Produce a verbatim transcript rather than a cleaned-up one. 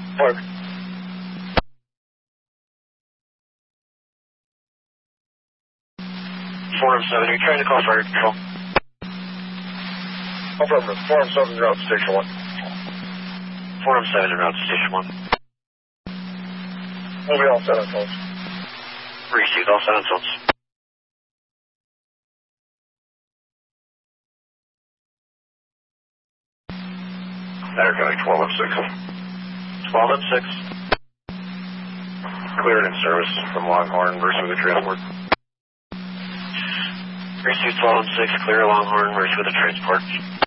Park. four M seven, are you trying to call fire control? Affirmative. four M seven, route to station one. four M seven, en route to station one. We'll be all set on phones. Received, all set on phones. Matter County twelve M six. twelve M six. Cleared in service from Longhorn versus the transport. Received twelve M six, clear Longhorn, merge with the transport.